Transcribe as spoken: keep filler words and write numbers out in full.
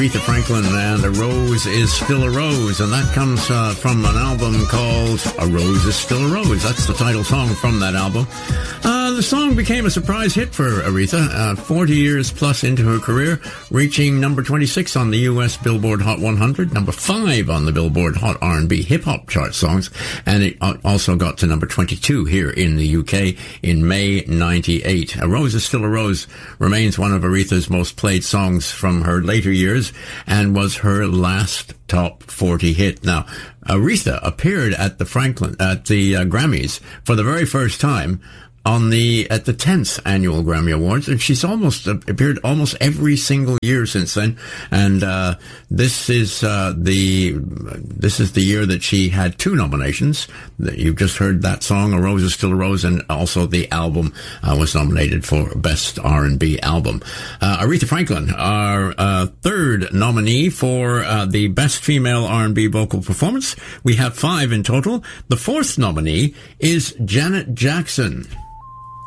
Aretha Franklin and A Rose is Still a Rose, and that comes uh, from an album called A Rose is Still a Rose. That's the title song from that album. Uh, the song became a surprise hit for Aretha, uh, forty years plus into her career, reaching number twenty-six on the U S Billboard Hot one hundred, number five on the Billboard Hot R and B Hip Hop chart songs, and it also got to number twenty-two here in the U K in May ninety-eight. A Rose is Still a Rose remains one of Aretha's most played songs from her later years and was her last top forty hit. Now, Aretha appeared at the Franklin, at the uh, Grammys for the very first time on the, at the tenth annual Grammy Awards, and she's almost uh, appeared almost every single year since then. And, uh, this is, uh, the, this is the year that she had two nominations. You've just heard that song, A Rose is Still a Rose, and also the album, uh, was nominated for Best R and B Album. Uh, Aretha Franklin, our, uh, third nominee for, uh, the Best Female R and B Vocal Performance. We have five in total. The fourth nominee is Janet Jackson.